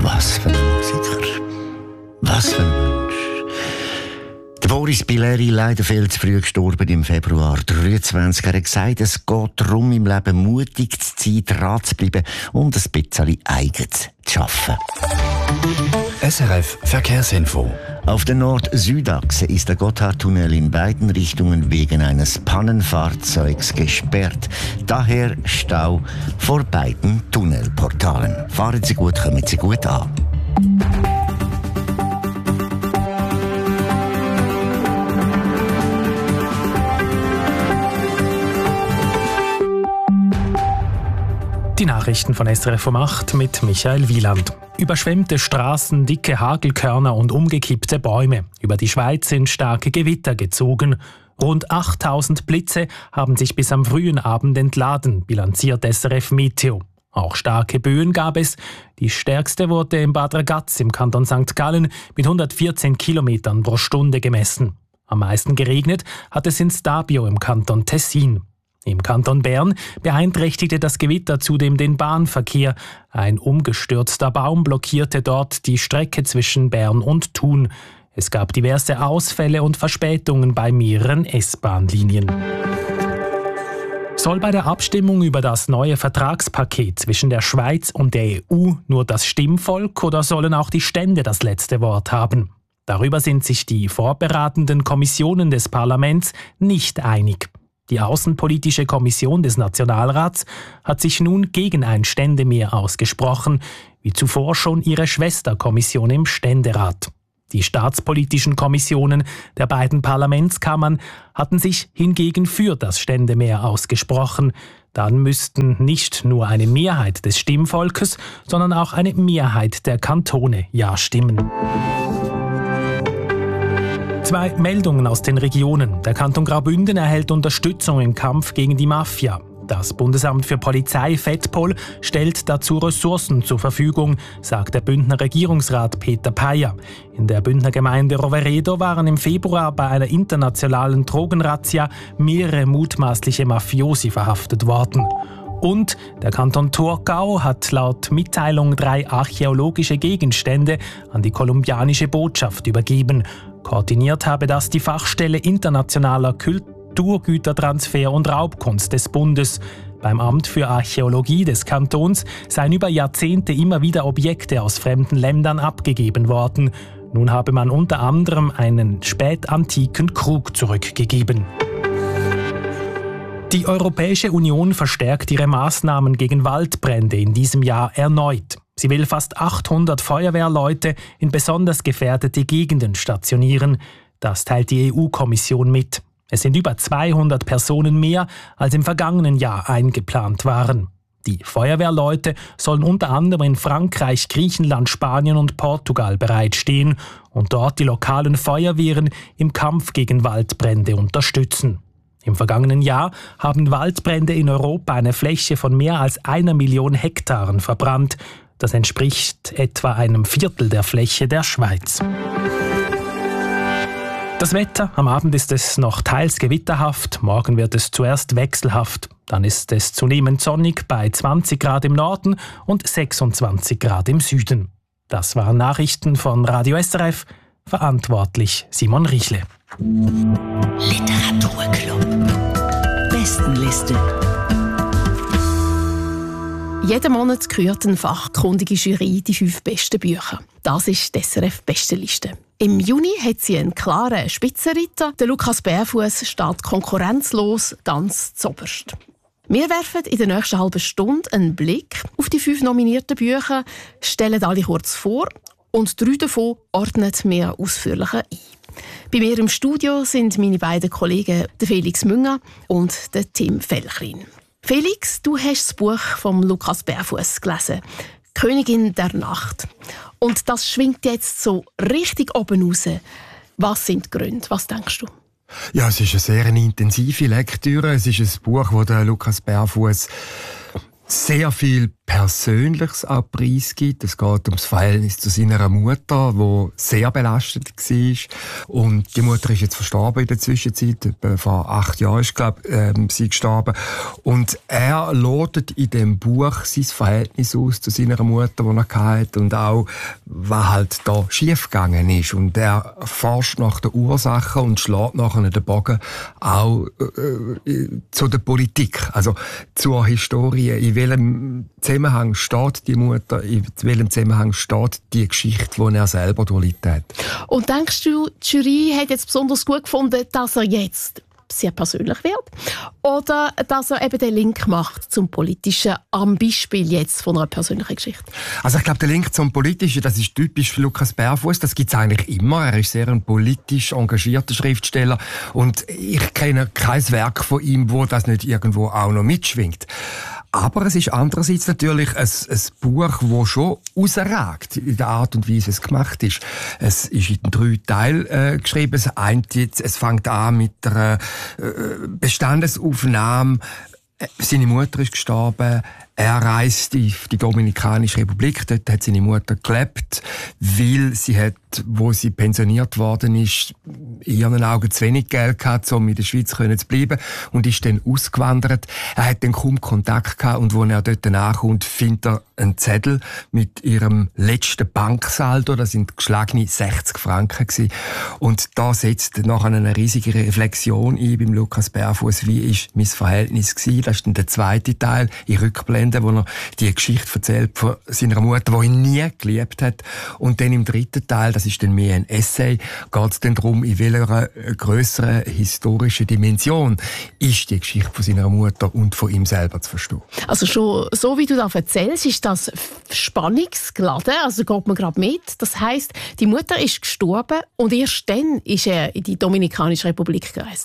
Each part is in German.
Was für ein Musiker. Was für ein Mensch. Der Boris Billeri, leider viel zu früh gestorben im Februar 23. Er hat gesagt, es geht darum, im Leben mutig zu sein, dran zu bleiben und ein bisschen eigen zu arbeiten. SRF Verkehrsinfo. Auf der Nord-Süd-Achse ist der Gotthardtunnel in beiden Richtungen wegen eines Pannenfahrzeugs gesperrt. Daher Stau vor beiden Tunnelportalen. Fahren Sie gut, kommen Sie gut an. Die Nachrichten von SRF um 8 mit Michael Wieland. Überschwemmte Straßen, dicke Hagelkörner und umgekippte Bäume. Über die Schweiz sind starke Gewitter gezogen. Rund 8000 Blitze haben sich bis am frühen Abend entladen, bilanziert SRF Meteo. Auch starke Böen gab es. Die stärkste wurde im Bad Ragaz im Kanton St. Gallen mit 114 Kilometern pro Stunde gemessen. Am meisten geregnet hat es in Stabio im Kanton Tessin. Im Kanton Bern beeinträchtigte das Gewitter zudem den Bahnverkehr. Ein umgestürzter Baum blockierte dort die Strecke zwischen Bern und Thun. Es gab diverse Ausfälle und Verspätungen bei mehreren S-Bahn-Linien. Soll bei der Abstimmung über das neue Vertragspaket zwischen der Schweiz und der EU nur das Stimmvolk oder sollen auch die Stände das letzte Wort haben? Darüber sind sich die vorberatenden Kommissionen des Parlaments nicht einig. Die Außenpolitische Kommission des Nationalrats hat sich nun gegen ein Ständemehr ausgesprochen, wie zuvor schon ihre Schwesterkommission im Ständerat. Die staatspolitischen Kommissionen der beiden Parlamentskammern hatten sich hingegen für das Ständemehr ausgesprochen. Dann müssten nicht nur eine Mehrheit des Stimmvolkes, sondern auch eine Mehrheit der Kantone Ja stimmen. 2 Meldungen aus den Regionen. Der Kanton Graubünden erhält Unterstützung im Kampf gegen die Mafia. Das Bundesamt für Polizei FEDPOL stellt dazu Ressourcen zur Verfügung, sagt der Bündner Regierungsrat Peter Payer. In der Bündner Gemeinde Roveredo waren im Februar bei einer internationalen Drogenrazzia mehrere mutmaßliche Mafiosi verhaftet worden. Und der Kanton Thurgau hat laut Mitteilung 3 archäologische Gegenstände an die kolumbianische Botschaft übergeben. Koordiniert habe das die Fachstelle Internationaler Kulturgütertransfer und Raubkunst des Bundes. Beim Amt für Archäologie des Kantons seien über Jahrzehnte immer wieder Objekte aus fremden Ländern abgegeben worden. Nun habe man unter anderem einen spätantiken Krug zurückgegeben. Die Europäische Union verstärkt ihre Maßnahmen gegen Waldbrände in diesem Jahr erneut. Sie will fast 800 Feuerwehrleute in besonders gefährdete Gegenden stationieren. Das teilt die EU-Kommission mit. Es sind über 200 Personen mehr, als im vergangenen Jahr eingeplant waren. Die Feuerwehrleute sollen unter anderem in Frankreich, Griechenland, Spanien und Portugal bereitstehen und dort die lokalen Feuerwehren im Kampf gegen Waldbrände unterstützen. Im vergangenen Jahr haben Waldbrände in Europa eine Fläche von mehr als 1 Million Hektaren verbrannt. Das entspricht etwa einem Viertel der Fläche der Schweiz. Das Wetter: Am Abend ist es noch teils gewitterhaft, morgen wird es zuerst wechselhaft. Dann ist es zunehmend sonnig bei 20 Grad im Norden und 26 Grad im Süden. Das waren Nachrichten von Radio SRF, verantwortlich Simon Richle. Literaturclub. Bestenliste. Jeden Monat kürt eine fachkundige Jury die 5 besten Bücher. Das ist die SRF-Bestenliste. Im Juni hat sie einen klaren Spitzenreiter. Der Lukas Bärfuss steht konkurrenzlos ganz zuoberst. Wir werfen in der nächsten halben Stunde einen Blick auf die 5 nominierten Bücher, stellen alle kurz vor und 3 davon ordnen wir ausführlicher ein. Bei mir im Studio sind meine beiden Kollegen der Felix Münger und der Tim Felchrin. Felix, du hast das Buch von Lukas Bärfuss gelesen, «Königin der Nacht». Und das schwingt jetzt so richtig oben raus. Was sind die Gründe? Was denkst du? Ja, es ist eine sehr intensive Lektüre. Es ist ein Buch, wo der Lukas Bärfuss sehr viel Persönliches auch preisgibt. Es geht ums Verhältnis zu seiner Mutter, die sehr belastend war. Und die Mutter ist jetzt verstorben in der Zwischenzeit. Etwa vor 8 Jahren ist, sie gestorben. Und er lotet in dem Buch sein Verhältnis aus zu seiner Mutter, die er hatte, und auch, was halt da schiefgegangen ist. Und er forscht nach den Ursachen und schlägt nachher den Bogen auch zu der Politik, also zur Historie. In welchem Zusammenhang steht die Mutter, in welchem Zusammenhang steht die Geschichte, die er selber durchlebt hat. Und denkst du, die Jury hat jetzt besonders gut gefunden, dass er jetzt sehr persönlich wird? Oder dass er eben den Link macht zum Politischen, am Beispiel jetzt von einer persönlichen Geschichte? Also ich glaube, der Link zum Politischen, das ist typisch für Lukas Bärfuss. Das gibt es eigentlich immer. Er ist sehr ein politisch engagierter Schriftsteller. Und ich kenne kein Werk von ihm, wo das nicht irgendwo auch noch mitschwingt. Aber es ist andererseits natürlich ein Buch, das schon rausragt in der Art und Weise, wie es gemacht ist. Es ist in 3 Teilen geschrieben. Es fängt an mit einer Bestandesaufnahme. Seine Mutter ist gestorben. Er reist in die Dominikanische Republik. Dort hat seine Mutter gelebt, weil sie hat, wo sie pensioniert worden ist, in ihren Augen zu wenig Geld gehabt, um in der Schweiz zu bleiben, und ist dann ausgewandert. Er hat dann kaum Kontakt gehabt, und als er dort nachkommt, findet er einen Zettel mit ihrem letzten Banksaldo. Das sind geschlagene 60 Franken gewesen. Und da setzt nachher eine riesige Reflexion ein beim Lukas Bärfuss. Wie ist mein Verhältnis gewesen? Das ist dann der 2. Teil, in Rückblenden, wo er die Geschichte erzählt von seiner Mutter, die ihn nie geliebt hat. Und dann im 3. Teil, das ist dann mehr ein Essay, geht es dann darum, in welcher grösseren historischen Dimension ist die Geschichte von seiner Mutter und von ihm selber zu verstehen. Also schon so, wie du das erzählst, ist das spannungsgeladen, also geht man gerade mit. Das heisst, die Mutter ist gestorben und erst dann ist er in die Dominikanische Republik gereist.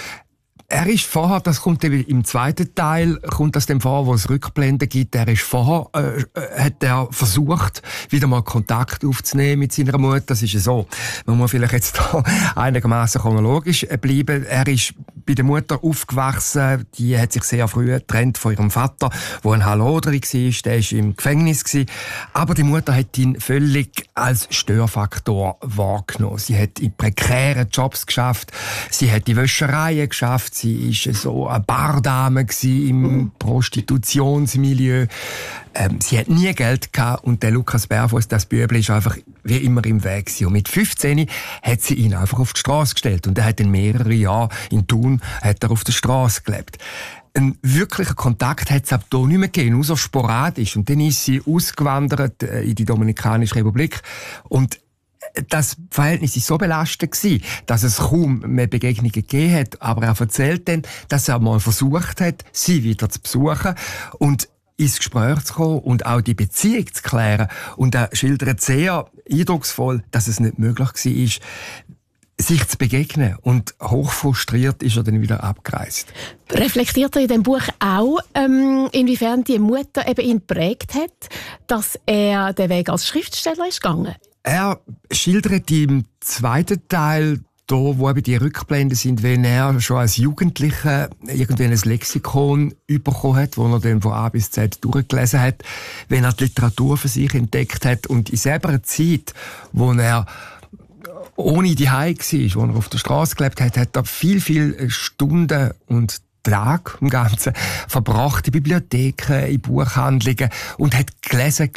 Er ist vorher, das kommt eben im 2. Teil, kommt das dem vor, wo es Rückblenden gibt. Er ist vorher, hat er versucht, wieder mal Kontakt aufzunehmen mit seiner Mutter. Das ist ja so. Man muss vielleicht jetzt da einigermaßen chronologisch bleiben. Er ist bei der Mutter aufgewachsen. Die hat sich sehr früh getrennt von ihrem Vater, der ein Halodri war. Der war im Gefängnis. Aber die Mutter hat ihn völlig als Störfaktor wahrgenommen. Sie hat in prekären Jobs geschafft. Sie hat die Wäschereien geschafft. Sie war so eine Bardame im Prostitutionsmilieu. Sie hat nie Geld gehabt, und der Lukas Bärfuss, das Bübli, ist einfach wie immer im Weg gewesen. Und mit 15 hat sie ihn einfach auf die Straße gestellt. Und er hat in mehrere Jahre in Thun hat er auf der Straße gelebt. Einen wirklichen Kontakt hat es ab hier nicht mehr gegeben, nur so sporadisch. Und dann ist sie ausgewandert in die Dominikanische Republik. Und das Verhältnis war so belastend gewesen, dass es kaum mehr Begegnungen gegeben hat. Aber er erzählt dann, dass er mal versucht hat, sie wieder zu besuchen und ins Gespräch zu kommen und auch die Beziehung zu klären. Und er schildert sehr eindrucksvoll, dass es nicht möglich war, sich zu begegnen. Und hochfrustriert ist er dann wieder abgereist. Reflektiert er in dem Buch auch, inwiefern die Mutter eben ihn geprägt hat, dass er den Weg als Schriftsteller ist gegangen? Er schildert im 2. Teil, da, wo eben die Rückblenden sind, wenn er schon als Jugendlicher irgendwie ein Lexikon bekommen hat, wo er dann von A bis Z durchgelesen hat, wenn er die Literatur für sich entdeckt hat, und in selber einer Zeit, wo er ohne die Heim war, wo er auf der Straße gelebt hat, hat er viel Stunden und Tage im Ganzen verbracht in Bibliotheken, in Buchhandlungen und hat gelesen.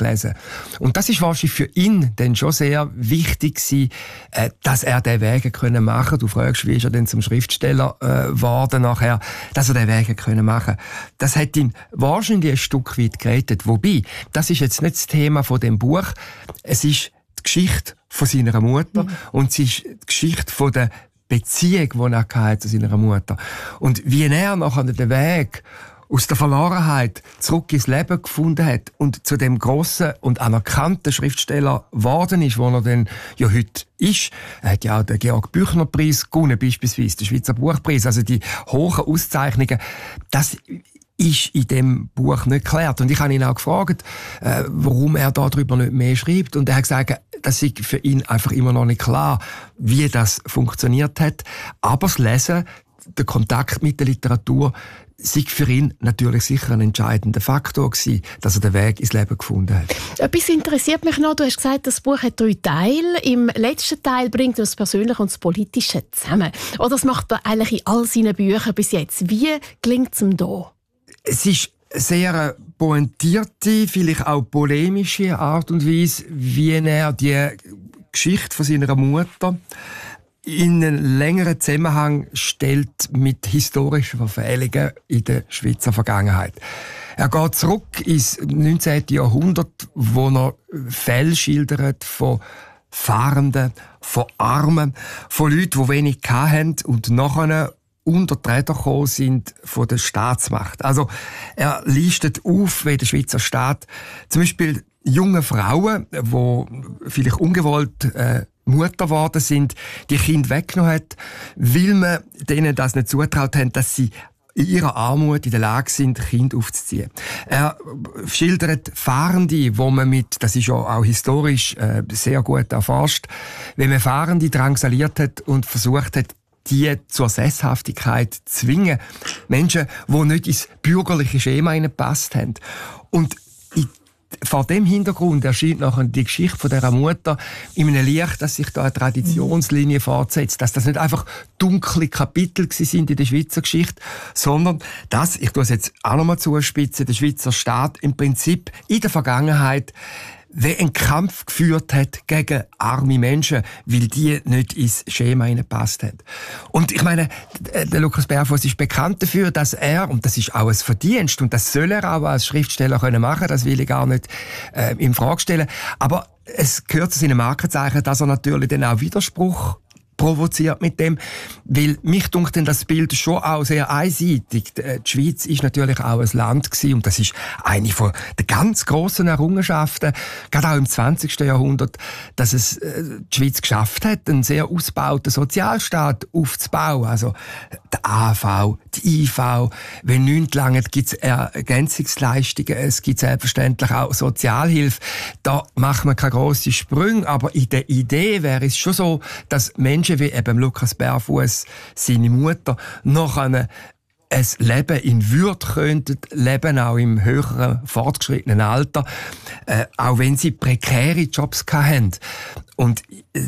Und das ist wahrscheinlich für ihn dann schon sehr wichtig gewesen, dass er den Weg machen konnte. Du fragst, wie ist er denn zum Schriftsteller geworden nachher, dass er den Weg machen konnte. Das hat ihn wahrscheinlich ein Stück weit gerettet. Wobei, das ist jetzt nicht das Thema von dem Buch. Es ist die Geschichte von seiner Mutter und es ist die Geschichte von der Beziehung, die er hatte zu seiner Mutter. Und wie er nachher den Weg aus der Verlorenheit zurück ins Leben gefunden hat und zu dem grossen und anerkannten Schriftsteller geworden ist, wo er dann ja heute ist. Er hat ja auch den Georg-Büchner-Preis gewonnen, beispielsweise, den Schweizer Buchpreis, also die hohen Auszeichnungen. Das ist in dem Buch nicht geklärt. Und ich habe ihn auch gefragt, warum er darüber nicht mehr schreibt. Und er hat gesagt, das ist für ihn einfach immer noch nicht klar, wie das funktioniert hat. Aber das Lesen der Kontakt mit der Literatur sei für ihn natürlich sicher ein entscheidender Faktor gewesen, dass er den Weg ins Leben gefunden hat. Etwas interessiert mich noch. Du hast gesagt, das Buch hat 3 Teile. Im letzten Teil bringt er das Persönliche und das Politische zusammen. Oder das macht er eigentlich in all seinen Büchern bis jetzt. Wie gelingt es ihm da? Es ist sehr pointierte, vielleicht auch polemische Art und Weise, wie er die Geschichte von seiner Mutter in einen längeren Zusammenhang stellt mit historischen Verfehlungen in der Schweizer Vergangenheit. Er geht zurück ins 19. Jahrhundert, wo er Fälle schildert von Fahrenden, von Armen, von Leuten, die wenig hatten und nachher unter die Räder gekommen sind von der Staatsmacht. Also er listet auf, wie der Schweizer Staat zum Beispiel junge Frauen, die vielleicht ungewollt Mutter geworden sind, die Kinder weggenommen hat, weil man denen das nicht zutraut hat, dass sie in ihrer Armut in der Lage sind, Kinder aufzuziehen. Er schildert Fahrende, wo man das ist ja auch historisch sehr gut erforscht, wenn man Fahrende drangsaliert hat und versucht hat, die zur Sesshaftigkeit zu zwingen. Menschen, die nicht ins bürgerliche Schema hineingepasst haben. Und vor dem Hintergrund erscheint nachher die Geschichte von dieser Mutter in einem Licht, dass sich da eine Traditionslinie fortsetzt, dass das nicht einfach dunkle Kapitel sind in der Schweizer Geschichte, sondern dass, ich tue es jetzt auch nochmal zuspitzen, der Schweizer Staat im Prinzip in der Vergangenheit einen Kampf geführt hat gegen arme Menschen, weil die nicht ins Schema hineingepasst haben. Und ich meine, der Lukas Berfuss ist bekannt dafür, dass er, und das ist auch ein Verdienst, und das soll er auch als Schriftsteller machen können, das will ich gar nicht in Frage stellen, aber es gehört zu seinem Markenzeichen, dass er natürlich dann auch Widerspruch provoziert mit dem, weil mich dunkt denn das Bild schon auch sehr einseitig. Die Schweiz ist natürlich auch ein Land gewesen, und das ist eine von den ganz grossen Errungenschaften, gerade auch im 20. Jahrhundert, dass es die Schweiz geschafft hat, einen sehr ausgebauten Sozialstaat aufzubauen. Also die AV, die IV, wenn nichts langt, gibt es Ergänzungsleistungen, es gibt selbstverständlich auch Sozialhilfe. Da macht man keine grossen Sprünge, aber in der Idee wäre es schon so, dass Menschen wie eben Lukas Berfuss, seine Mutter, noch ein Leben in Würde könnten leben, auch im höheren, fortgeschrittenen Alter, auch wenn sie prekäre Jobs hatten. Und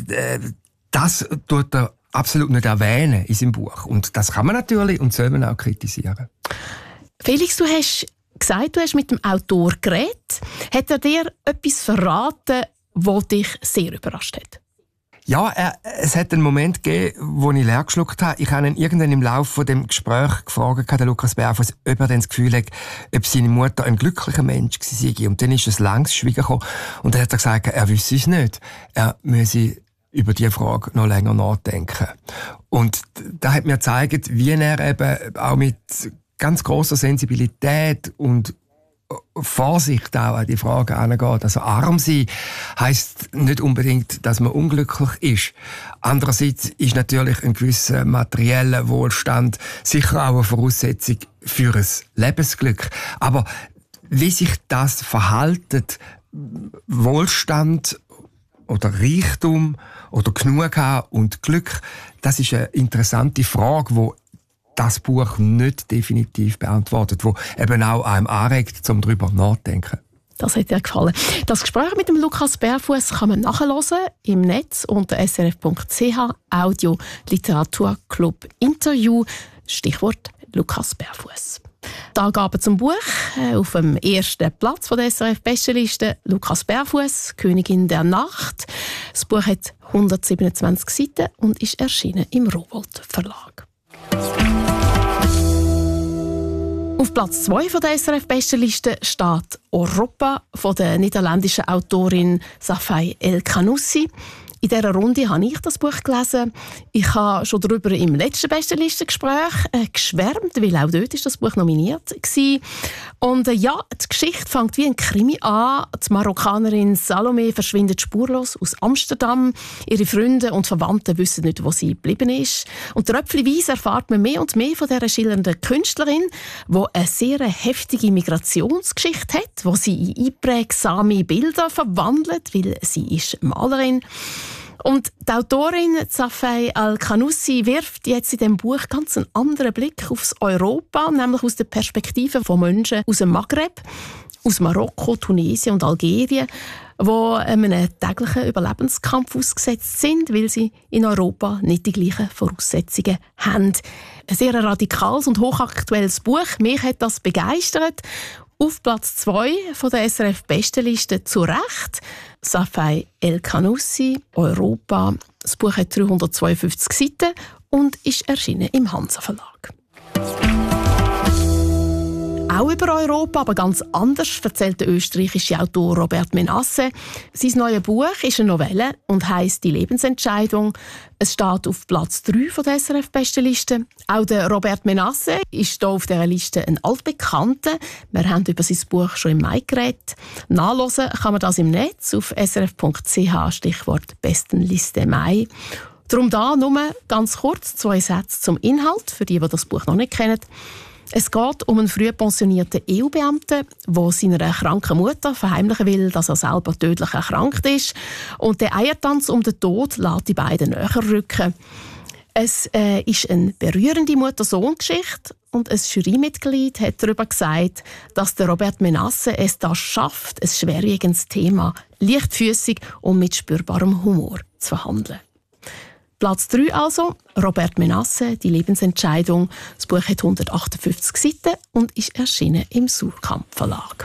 das tut er absolut nicht erwähnen in seinem Buch. Und das kann man natürlich und soll man auch kritisieren. Felix, du hast gesagt, du hast mit dem Autor geredet. Hat er dir etwas verraten, das dich sehr überrascht hat? Ja, es hat einen Moment gegeben, wo ich leer geschluckt habe. Ich habe ihn irgendwann im Laufe von dem Gespräch gefragt, der Lukas Berfuss, ob er das Gefühl hat, ob seine Mutter ein glücklicher Mensch sei. Und dann ist es langes Schweigen gekommen. Und dann hat er gesagt, er wüsste es nicht. Er müsse über diese Frage noch länger nachdenken. Und da hat mir gezeigt, wie er eben auch mit ganz grosser Sensibilität und Vorsicht auch an die Frage angeht. Also arm sein heisst nicht unbedingt, dass man unglücklich ist. Andererseits ist natürlich ein gewisser materieller Wohlstand sicher auch eine Voraussetzung für ein Lebensglück. Aber wie sich das verhaltet, Wohlstand oder Reichtum oder genug haben und Glück, das ist eine interessante Frage, die das Buch nicht definitiv beantwortet, wo eben auch einem anregt, um darüber nachzudenken. Das hat dir gefallen. Das Gespräch mit dem Lukas Berfuss kann man nachhören im Netz unter srf.ch Audio Literaturclub Interview. Stichwort Lukas Berfuss. Die Angaben zum Buch auf dem ersten Platz von der SRF-Bestenliste Lukas Berfuss, Königin der Nacht. Das Buch hat 127 Seiten und ist erschienen im Rowohlt Verlag. Auf Platz 2 von der SRF-Bestenliste steht «Europa» von der niederländischen Autorin Safai El-Kanoussi. In dieser Runde habe ich das Buch gelesen. Ich habe schon darüber im letzten Bestenlistengespräch geschwärmt, weil auch dort ist das Buch nominiert war. Und die Geschichte fängt wie ein Krimi an. Die Marokkanerin Salome verschwindet spurlos aus Amsterdam. Ihre Freunde und Verwandten wissen nicht, wo sie geblieben ist. Und tröpfchenweise erfahrt man mehr und mehr von dieser schillernden Künstlerin, die eine sehr heftige Migrationsgeschichte hat, die sie in einprägsame Bilder verwandelt, weil sie ist Malerin. Und die Autorin Safai Al-Qanoussi wirft jetzt in diesem Buch ganz einen anderen Blick aufs Europa, nämlich aus der Perspektive von Menschen aus dem Maghreb, aus Marokko, Tunesien und Algerien, die einem täglichen Überlebenskampf ausgesetzt sind, weil sie in Europa nicht die gleichen Voraussetzungen haben. Ein sehr radikales und hochaktuelles Buch. Mich hat das begeistert. Auf Platz 2 von der SRF-Bestenliste zu Recht. Safai Al-Qanoussi, Europa. Das Buch hat 352 Seiten und ist erschienen im Hansa Verlag. Auch über Europa, aber ganz anders, erzählt der österreichische Autor Robert Menasse. Sein neues Buch ist eine Novelle und heisst «Die Lebensentscheidung». Es steht auf Platz 3 von der SRF-Bestenliste. Auch der Robert Menasse ist hier auf dieser Liste ein Altbekannter. Wir haben über sein Buch schon im Mai geredet. Nachlesen kann man das im Netz auf srf.ch, Stichwort «Bestenliste Mai». Darum da nur ganz kurz 2 Sätze zum Inhalt, für die das Buch noch nicht kennen. Es geht um einen früh pensionierten EU-Beamten, der seiner kranken Mutter verheimlichen will, dass er selber tödlich erkrankt ist. Und der Eiertanz um den Tod lässt die beiden näher rücken. Es ist eine berührende Mutter-Sohn-Geschichte und ein Jurymitglied hat darüber gesagt, dass der Robert Menasse es da schafft, ein schwerwiegendes Thema leichtfüßig und mit spürbarem Humor zu verhandeln. Platz 3 also, Robert Menasse, «Die Lebensentscheidung». Das Buch hat 158 Seiten und ist erschienen im Surkamp Verlag.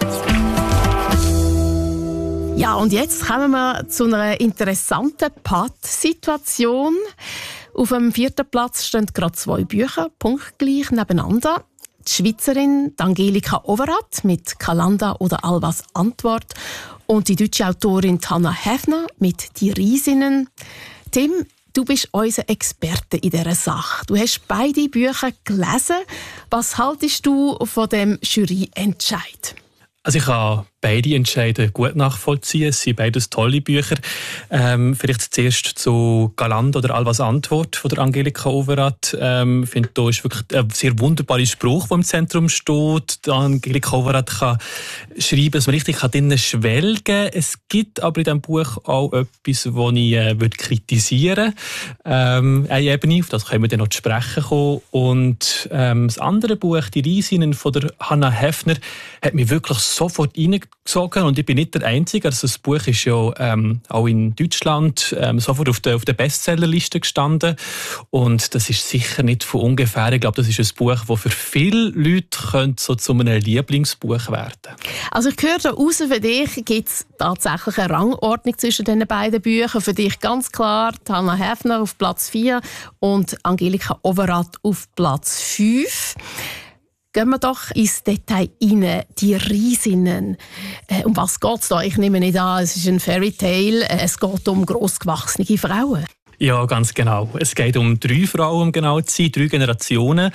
Ja, und jetzt kommen wir zu einer interessanten Pattsituation. Auf dem 4. Platz stehen gerade 2 Bücher, punktgleich nebeneinander. Die Schweizerin Angelika Overath mit «Kalanda» oder «Alvas Antwort» und die deutsche Autorin Hannah Häfner mit «Die Riesinnen». Tim, du bist unser Experte in dieser Sache. Du hast beide Bücher gelesen. Was haltest du von dem Juryentscheid? Also ich kann beide Entscheide gut nachvollziehen. Es sind beides tolle Bücher. Vielleicht zuerst zu «Galant» oder «Alvas Antwort» von der Angelika Overath. Ich finde, da ist wirklich ein sehr wunderbarer Spruch, der im Zentrum steht. Die Angelika Overath kann schreiben, dass man richtig drinnen schwelgen kann. Es gibt aber in diesem Buch auch etwas, das ich kritisieren würde. Eine Ebene, auf das können wir dann noch zu sprechen kommen. Und das andere Buch, «Die Riesinnen» von der Hannah Häfner, hat mich wirklich sofort reingezogen. Und ich bin nicht der Einzige. Also das Buch ist ja auch in Deutschland sofort auf der Bestsellerliste gestanden. Und das ist sicher nicht von ungefähr. Ich glaube, das ist ein Buch, das für viele Leute so zu einem Lieblingsbuch werden könnte. Also ich höre da raus, für dich gibt es tatsächlich eine Rangordnung zwischen diesen beiden Büchern. Für dich ganz klar Hannah Häfner auf Platz 4 und Angelika Overath auf Platz 5. Gehen wir doch ins Detail rein. Die Riesinnen. Um was geht es da? Ich nehme nicht an, es ist ein Fairy-Tale. Es geht um grossgewachsene Frauen. Ja, ganz genau. Es geht um 3 Frauen, um genau zu sein, 3 Generationen.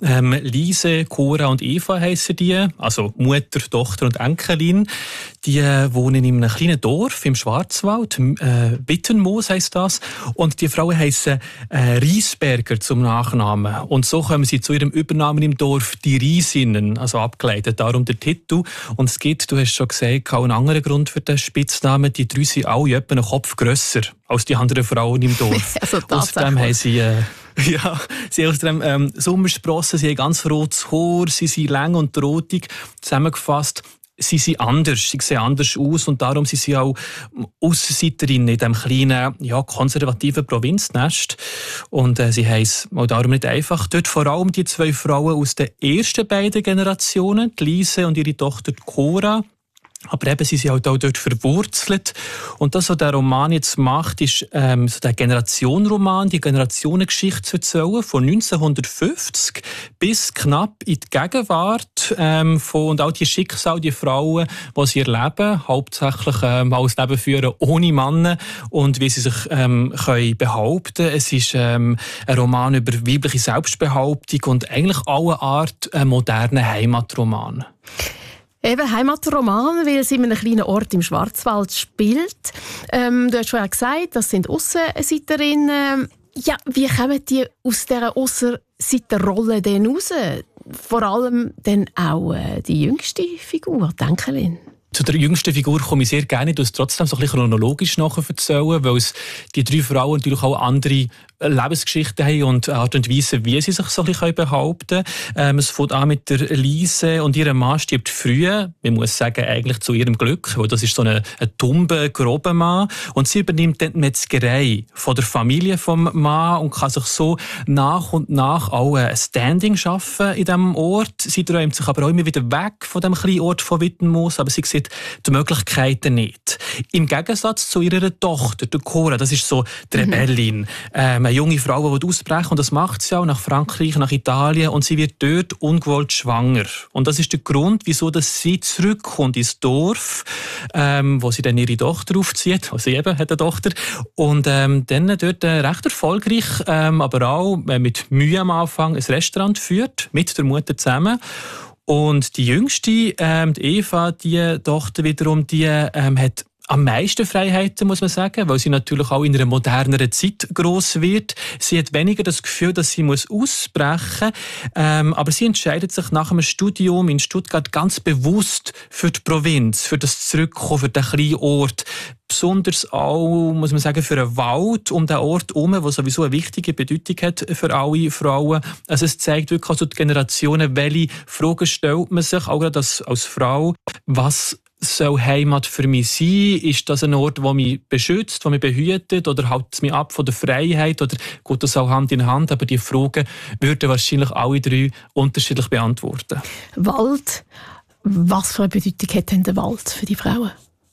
Lise, Cora und Eva heissen die, also Mutter, Tochter und Enkelin. Die wohnen in einem kleinen Dorf im Schwarzwald, Wittenmoos heisst das. Und die Frauen heissen Riesberger zum Nachnamen. Und so kommen sie zu ihrem Übernamen im Dorf, die Riesinnen, also abgeleitet. Darum der Titel. Und es gibt, du hast schon gesagt, auch einen anderen Grund für den Spitznamen. Die 3 sind alle etwa einen Kopf grösser als die anderen Frauen im Dorf. Also außerdem haben sie sie außerdem Sommersprossen, sie haben ganz rotes Haar, sie sind lang und rotig. Zusammengefasst, sie sind anders, sie sehen anders aus und darum sind sie auch Aussenreiterinnen in diesem kleinen, konservativen Provinznest. Und sie haben es auch darum nicht einfach. Dort vor allem die 2 Frauen aus den ersten beiden Generationen, die Lise und ihre Tochter Cora. Aber eben, sie sind halt auch dort verwurzelt. Und das, was der Roman jetzt macht, ist so der Generationenroman, die Generationengeschichte zu erzählen, von 1950 bis knapp in die Gegenwart. Und auch die Schicksale, die Frauen, die sie erleben, hauptsächlich mal das Leben führen ohne Männer und wie sie sich können behaupten. Es ist ein Roman über weibliche Selbstbehauptung und eigentlich alle Art modernen Heimatroman. Eben Heimatroman, weil sie in einem kleinen Ort im Schwarzwald spielt. Du hast vorher gesagt, das sind Aussenseiterinnen. Ja, wie kommen die aus dieser Aussenseiterrolle denn raus? Vor allem dann auch die jüngste Figur, die Enkelin. Zu der jüngsten Figur komme ich sehr gerne, ich es trotzdem so ein bisschen chronologisch nachher erzählen, weil es die 3 Frauen natürlich auch andere Lebensgeschichten haben und Art und Weise, wie sie sich so ein bisschen behaupten können. Es fängt an mit der Lise und ihrem Mann stirbt früh. Man muss sagen, eigentlich zu ihrem Glück, weil das ist so ein tumber, grober Mann. Und sie übernimmt dann die Metzgerei von der Familie vom Mann und kann sich so nach und nach auch ein Standing schaffen in diesem Ort. Sie träumt sich aber auch immer wieder weg von dem kleinen Ort von Wittenmoos, aber sie sieht die Möglichkeiten nicht. Im Gegensatz zu ihrer Tochter, der Cora, das ist so die Rebellin. Eine junge Frau, die ausbrechen, und das macht sie auch nach Frankreich, nach Italien, und sie wird dort ungewollt schwanger. Und das ist der Grund, wieso dass sie zurückkommt ins Dorf, wo sie dann ihre Tochter aufzieht, also sie eben hat eine Tochter, und dann dort recht erfolgreich, aber auch mit Mühe am Anfang ein Restaurant führt, mit der Mutter zusammen. Und die jüngste, die Eva, die Tochter wiederum, die hat am meisten Freiheiten, muss man sagen, weil sie natürlich auch in einer moderneren Zeit gross wird. Sie hat weniger das Gefühl, dass sie ausbrechen muss, aber sie entscheidet sich nach einem Studium in Stuttgart ganz bewusst für die Provinz, für das Zurückkommen, für den kleinen Ort. Besonders auch, muss man sagen, für einen Wald um den Ort herum, der sowieso eine wichtige Bedeutung hat für alle Frauen. Also es zeigt wirklich also die Generationen, welche Fragen stellt man sich, auch gerade als Frau, was soll Heimat für mich sein? Ist das ein Ort, der mich beschützt, der mich behütet, oder hält es mich ab von der Freiheit, oder geht das auch Hand in Hand? Aber die Fragen würden wahrscheinlich alle 3 unterschiedlich beantworten. Wald, was für eine Bedeutung hat denn der Wald für die Frauen?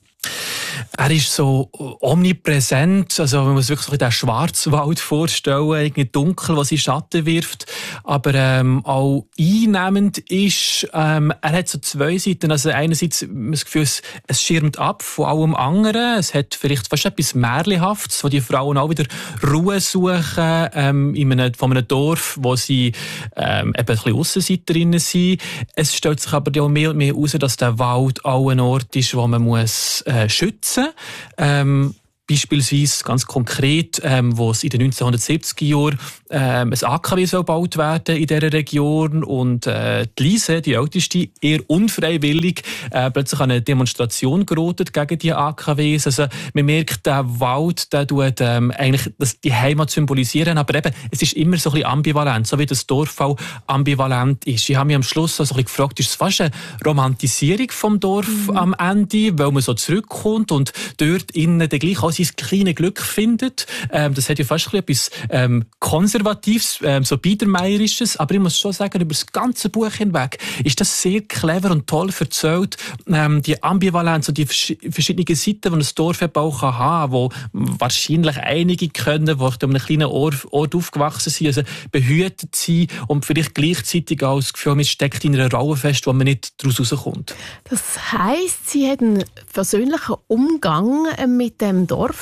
Er ist so omnipräsent, also man muss wirklich so den Schwarzwald vorstellen, irgendwie dunkel, was in Schatten wirft, aber auch einnehmend ist. Er hat so 2 Seiten, also einerseits das Gefühl, es schirmt ab von allem anderen, es hat vielleicht fast etwas Märchenhaftes, wo die Frauen auch wieder Ruhe suchen von einem Dorf, wo sie eben ein bisschen Aussenreiterinnen sind. Es stellt sich aber auch mehr und mehr heraus, dass der Wald auch ein Ort ist, wo man muss schützen. Beispielsweise ganz konkret, wo es in den 1970er Jahren ein AKW soll gebaut werden in dieser Region, und die Lise, die Älteste, eher unfreiwillig plötzlich an eine Demonstration geroutet gegen die AKWs. Also man merkt, der Wald, der tut eigentlich die Heimat symbolisieren, aber eben, es ist immer so ein bisschen ambivalent, so wie das Dorf auch ambivalent ist. Ich habe mich am Schluss also ein bisschen gefragt, ist es fast eine Romantisierung vom Dorf am Ende, weil man so zurückkommt und dort innen dann gleich auch sein kleines Glück findet. Das hat ja fast etwas Konservatives, so Biedermeierisches, aber ich muss schon sagen, über das ganze Buch hinweg ist das sehr clever und toll erzählt. Die Ambivalenz und die verschiedenen Seiten, die ein Dorf auch haben kann, wo wahrscheinlich einige können, die auf einem kleinen Ort aufgewachsen sind, also behütet sind und vielleicht gleichzeitig auch das Gefühl, man steckt in einer Rolle fest, wo man nicht daraus rauskommt. Das heisst, Sie haben einen persönlichen Umgang mit dem Dorfleben,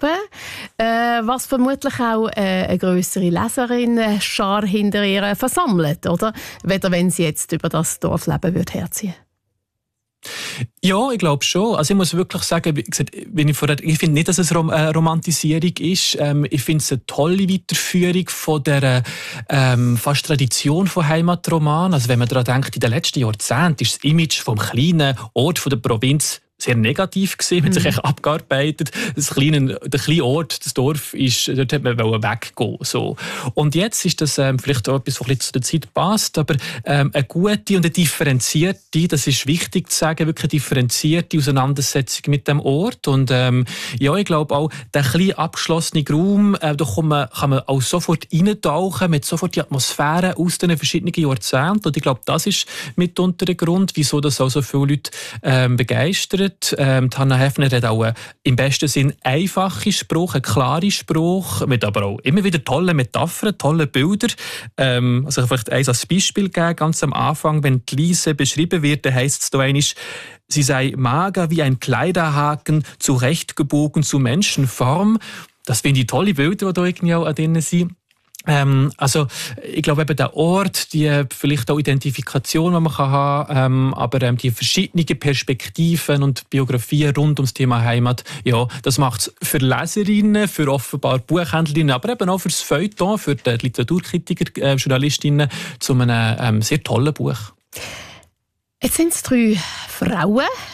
was vermutlich auch eine grössere Leserinnen-Schar hinter ihr versammelt, oder? Weder wenn sie jetzt über das Dorfleben herziehen. Ja, ich glaube schon. Also ich muss wirklich sagen, wie gesagt, ich finde nicht, dass es eine Romantisierung ist. Ich finde es eine tolle Weiterführung von der fast Tradition von Heimatroman. Also wenn man daran denkt, in den letzten Jahrzehnten ist das Image vom kleinen Ort von der Provinz sehr negativ gewesen, hat sich echt abgearbeitet. Der kleine Ort, das Dorf, dort hat man weggehen. So. Und jetzt ist das vielleicht auch etwas, was zu der Zeit passt, aber eine gute und eine differenzierte, das ist wichtig zu sagen, wirklich eine differenzierte Auseinandersetzung mit dem Ort. Und ja, ich glaube auch, der kleine abgeschlossene Raum, da kann man auch sofort reintauchen, mit sofort die Atmosphäre aus den verschiedenen Jahrzehnten. Und ich glaube, das ist mitunter der Grund, wieso das auch so viele Leute begeistert. Hannah Hefner hat auch im besten Sinn einfache Sprache, eine klare Sprache, mit aber auch immer wieder tolle Metaphern, tolle Bilder. Also vielleicht eins als Beispiel geben, ganz am Anfang, wenn die Lise beschrieben wird, dann heisst es da einmal, sie sei mager wie ein Kleiderhaken, zurechtgebogen zu Menschenform. Das finde ich tolle Bilder, die da irgendwie auch drin sind. Also ich glaube eben der Ort, die vielleicht auch Identifikation, die man haben kann, aber die verschiedenen Perspektiven und Biografien rund ums Thema Heimat, ja, das macht es für Leserinnen, für offenbar Buchhändlerinnen, aber eben auch für das Feuilleton, für die Literaturkritiker, Journalistinnen zu einem sehr tollen Buch. Jetzt sind es 3 Frauen.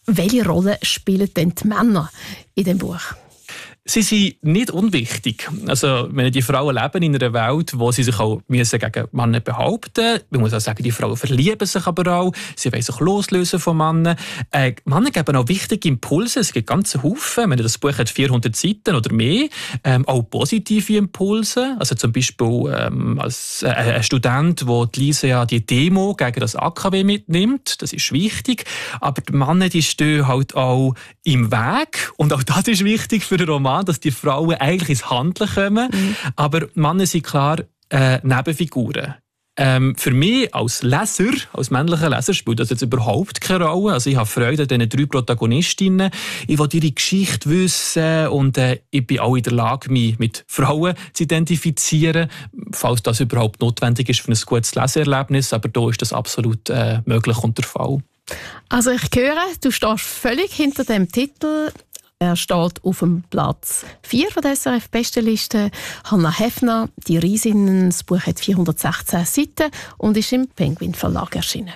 Welche Rolle spielen denn die Männer in dem Buch? Sie sind nicht unwichtig. Also, wenn die Frauen leben in einer Welt, wo sie sich auch gegen Männer behaupten müssen. Man muss auch sagen, die Frauen verlieben sich aber auch. Sie wollen sich loslösen von Männern. Männer geben auch wichtige Impulse. Es gibt ganze Haufen. Wenn das Buch hat 400 Seiten oder mehr. Auch positive Impulse. Also zum Beispiel als ein Student, der Lisa ja die Demo gegen das AKW mitnimmt. Das ist wichtig. Aber die Männer, die stehen halt auch im Weg. Und auch das ist wichtig für den Roman, dass die Frauen eigentlich ins Handeln kommen. Aber Männer sind klar Nebenfiguren. Für mich als Leser, als männlicher Leser, spielt das jetzt überhaupt keine Rolle. Also ich habe Freude an diesen 3 Protagonistinnen. Ich will ihre Geschichte wissen und ich bin auch in der Lage, mich mit Frauen zu identifizieren, falls das überhaupt notwendig ist für ein gutes Leseerlebnis. Aber da ist das absolut möglich und der Fall. Also ich höre, du stehst völlig hinter dem Titel. Er steht auf dem Platz 4 von der SRF-Bestenliste. Hannah Heffner, «Die Riesinnen». Das Buch hat 416 Seiten und ist im Penguin Verlag erschienen.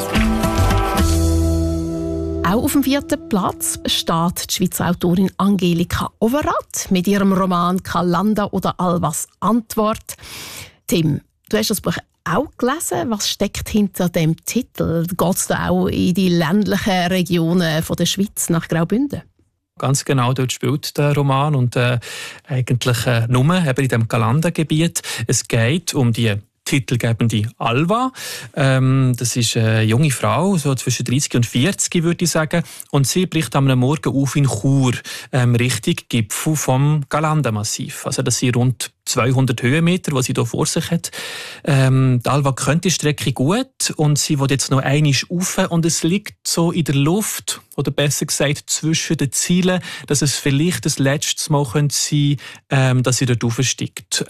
Auch auf dem 4. Platz steht die Schweizer Autorin Angelika Overath mit ihrem Roman «Kalanda oder Alvas Antwort». Tim, du hast das Buch auch gelesen. Was steckt hinter dem Titel? Geht es da auch in die ländlichen Regionen von der Schweiz nach Graubünden? Ganz genau, dort spielt der Roman und eigentlich nur in diesem Kalanda-Gebiet. Es geht um die titelgebende Alva. Das ist eine junge Frau, so zwischen 30 und 40 würde ich sagen. Und sie bricht am Morgen auf in Chur, Richtung Gipfel vom Kalanda-Massiv. Also das sind rund 200 Höhenmeter, die sie hier vor sich hat. Die Alva kennt die Strecke gut und sie will jetzt noch einmal rauf und es liegt so in der Luft, oder besser gesagt zwischen den Zielen, dass es vielleicht das letzte Mal sein könnte, dass sie dort raufsteigt.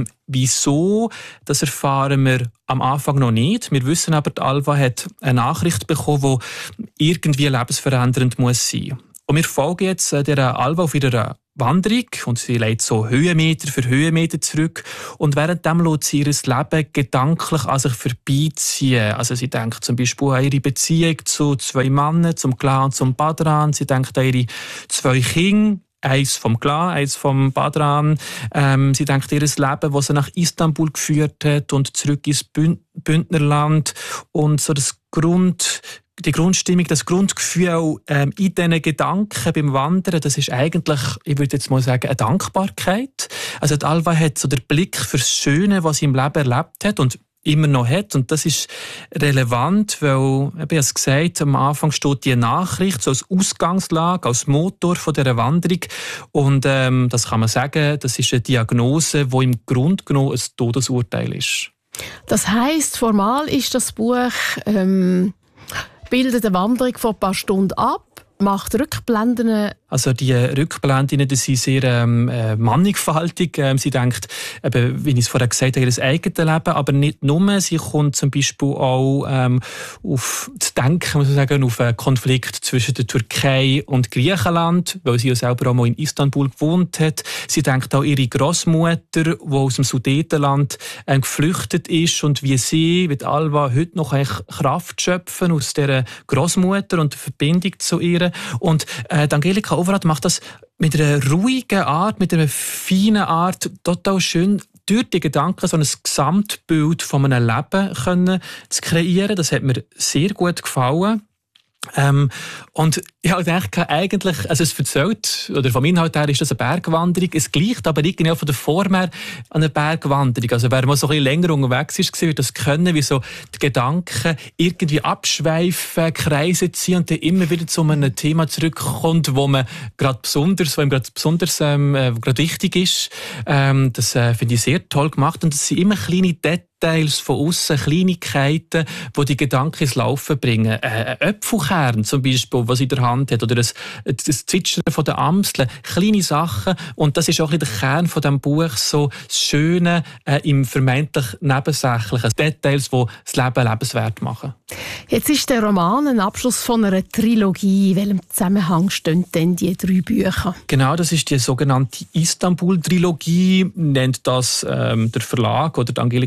Wieso? Das erfahren wir am Anfang noch nicht. Wir wissen aber, die Alva hat eine Nachricht bekommen, die irgendwie lebensverändernd muss sein. Und wir folgen jetzt der Alva auf ihrer Wanderung und sie legt so Höhenmeter für Höhenmeter zurück und währenddem lässt sie ihr Leben gedanklich an sich vorbeiziehen. Also sie denkt zum Beispiel an ihre Beziehung zu 2 Männern, zum Clan und zum Badran. Sie denkt an ihre 2 Kinder. Eins vom Clan, eins vom Badran. Sie denkt an ihr Leben, das sie nach Istanbul geführt hat und zurück ins Bündnerland. Und so die Grundstimmung, das Grundgefühl in diesen Gedanken beim Wandern, das ist eigentlich, ich würde jetzt mal sagen, eine Dankbarkeit. Also die Alva hat so den Blick fürs Schöne, was sie im Leben erlebt hat und immer noch hat. Und das ist relevant, weil, ich habe es gesagt, am Anfang steht die Nachricht so als Ausgangslage, als Motor von dieser Wanderung. Und das kann man sagen, das ist eine Diagnose, die im Grunde genommen ein Todesurteil ist. Das heisst, formal ist das Buch bildet eine Wanderung von ein paar Stunden ab, macht Rückblenden. Also die Rückblenden, die sind sehr mannigfaltig. Sie denkt, eben, wie ich es vorher gesagt habe, ihr eigenes Leben, aber nicht nur. Sie kommt zum Beispiel auch auf zu denken, muss man sagen, auf einen Konflikt zwischen der Türkei und Griechenland, weil sie ja selber auch mal in Istanbul gewohnt hat. Sie denkt auch an ihre Grossmutter, die aus dem Sudetenland geflüchtet ist und wie sie, wie Alva, heute noch Kraft schöpfen aus dieser Grossmutter und der Verbindung zu ihr. Und Angelika Overath macht das mit einer ruhigen Art, mit einer feinen Art, total schön durch die Gedanken so ein Gesamtbild von einem Leben können zu kreieren. Das hat mir sehr gut gefallen. Und ich habe gedacht, eigentlich, also es erzählt, oder vom Inhalt her ist das eine Bergwanderung, es gleicht aber irgendwie auch von der Form her an eine Bergwanderung. Also wer mal so ein bisschen länger unterwegs ist, wird das können, wie so die Gedanken irgendwie abschweifen, Kreise ziehen und dann immer wieder zu einem Thema zurückkommt, wo man gerade besonders gerade wichtig ist. Das finde ich sehr toll gemacht und das sind immer kleine Details von außen, Kleinigkeiten, die die Gedanken ins Laufen bringen. Ein Äpfelkern zum Beispiel, was in der Hand hat, oder das Zwitschern von den Amseln. Kleine Sachen. Und das ist auch ein bisschen der Kern von diesem Buch, so das Schöne im vermeintlich Nebensächlichen. Details, die das Leben lebenswert machen. Jetzt ist der Roman ein Abschluss von einer Trilogie. In welchem Zusammenhang stehen denn die 3 Bücher? Genau, das ist die sogenannte Istanbul-Trilogie, nennt das der Verlag oder Angelika Overath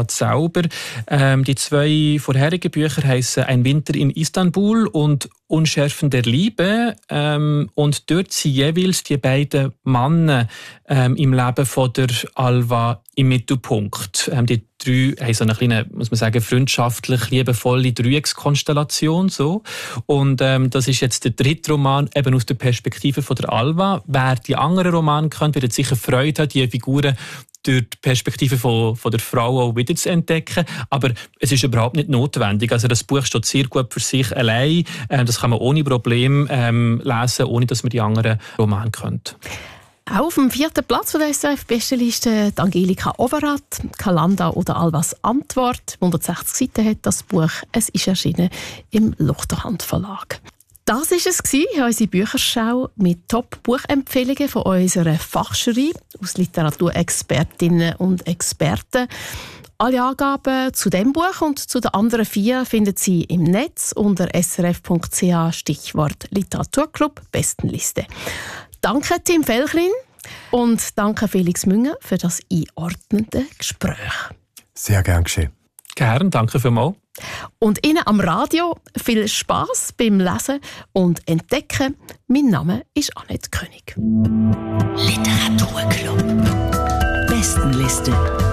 Stadt selber. Die 2 vorherigen Bücher heissen «Ein Winter in Istanbul» und «Unschärfen der Liebe». Und dort sind jeweils die beiden Männer im Leben von der Alva im Mittelpunkt. Die 3 haben so eine kleine, muss man sagen, freundschaftlich liebevolle Dreieckskonstellation. So. Und das ist jetzt der 3. Roman eben aus der Perspektive von der Alva. Wer die anderen Romane kennt, wird sicher Freude haben, die Figuren durch die Perspektive von der Frau auch wieder zu entdecken. Aber es ist überhaupt nicht notwendig. Also das Buch steht sehr gut für sich allein. Das kann man ohne Problem lesen, ohne dass man die anderen Romane kennt. Auch auf dem 4. Platz von der SRF-Bestenliste Angelika Overath, Kalanda oder Alvas Antwort. 160 Seiten hat das Buch. Es ist erschienen im Luchterhand Verlag. Das war es, unsere Bücherschau mit Top-Buchempfehlungen von unserer Fachjury aus Literaturexpertinnen und Experten. Alle Angaben zu dem Buch und zu den anderen 4 finden Sie im Netz unter srf.ch Stichwort Literaturclub Bestenliste. Danke Tim Felchlin und danke Felix Münger für das einordnende Gespräch. Sehr gern geschehen. Gern, danke vielmals. Und Ihnen am Radio viel Spass beim Lesen und Entdecken. Mein Name ist Annette König. Literaturclub. Bestenliste.